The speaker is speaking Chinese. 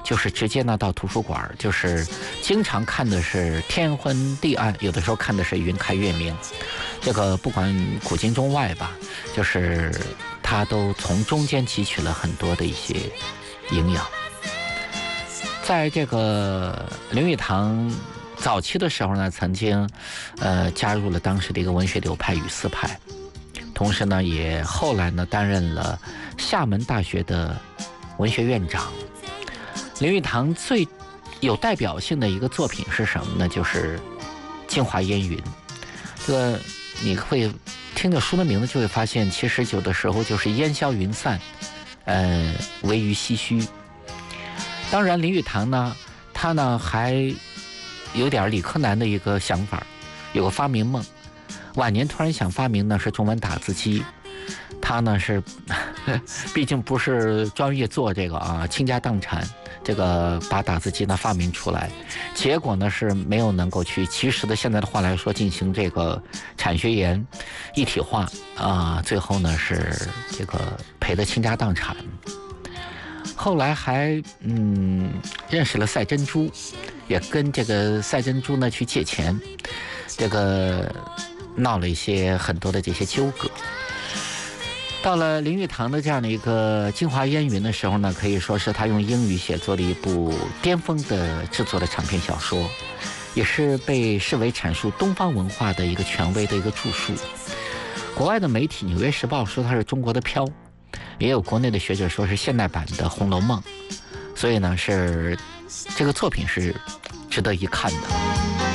就是直接呢到图书馆，就是经常看的是天昏地暗，有的时候看的是云开月明。这个不管古今中外吧，就是他都从中间汲取了很多的一些营养。在这个林语堂早期的时候呢，曾经加入了当时的一个文学流派语丝派，同时呢也后来呢担任了厦门大学的文学院长。林语堂最有代表性的一个作品是什么呢？就是《京华烟云》。这个你会听着书的名字就会发现，其实有的时候就是烟消云散，惟余唏嘘。当然林语堂呢，他呢还有点理科男的一个想法，有个发明梦，晚年突然想发明呢是中文打字机。他呢是毕竟不是专业做这个啊，倾家荡产，这个把打字机呢发明出来，结果呢是没有能够去及时的，现在的话来说进行这个产学研一体化啊，最后呢是这个赔得倾家荡产。后来还认识了赛珍珠，也跟这个赛珍珠呢去借钱，这个闹了很多的这些纠葛。到了林语堂的这样的一个《京华烟云》的时候呢，可以说是他用英语写作了一部巅峰的制作的长篇小说，也是被视为阐述东方文化的一个权威的一个著述。国外的媒体《纽约时报》说它是中国的飘，也有国内的学者说是现代版的《红楼梦》，所以呢是这个作品是值得一看的。